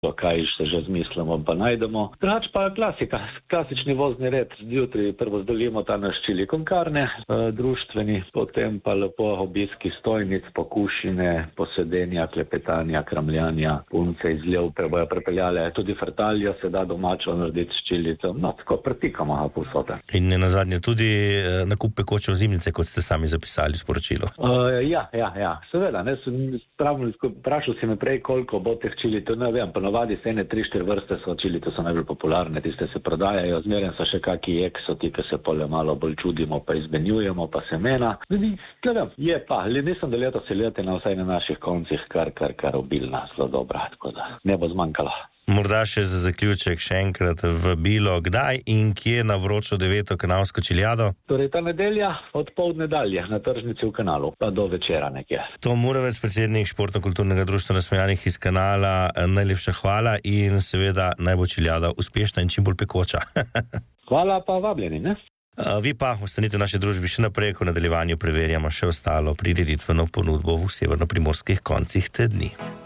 kaj še že zmislimo, pa najdemo. Drugač pa klasika, klasični vozni red. Zjutraj prvo zdolimo ta naš čili con carne, društveni, potem pa lepo obiski stojnic, pokušine, posedenja, klepetanja, kramljanja, punce iz Ljevpe bojo prepeljale. Tudi frtaljo se da domačo narediti s čilico. No, tako pretikamo povsod. In nenazadnje tudi nakup pekoče ozimnice, kot ste sami zapisali v sporočilu. Ja. Seveda, ne, vprašal si me prej, koliko bo teh čilitev, ne vem, ponovadi se 3-4 vrste so čilitev, so najbolj popularne, tiste se prodajajo, zmeraj so še kaki eksoti, ki se pole malo bolj čudimo, pa izmenjujemo, pa semena. Je pa, mislim, da letos je letina vsaj na naših koncih kar obilna, zelo dobra, tako da ne bo zmanjkalo. Morda še za zaključek še enkrat vabilo, kdaj in kje na vročo 9. kanalsko čiljado? Torej ta nedelja od poldne dalje na tržnici v Kanalu, pa do večera nekje. Tom Moravec, predsednik Športno-kulturnega društva Nasmejanih iz Kanala, najlepša hvala in seveda naj bo čiljada uspešna in čim bolj pekoča. Hvala pa vabljeni, ne? Vi pa ostanite v naši družbi še naprej, ko v nadaljevanju preverjamo še ostalo prireditveno ponudbo v severnoprimorskih koncih te dni.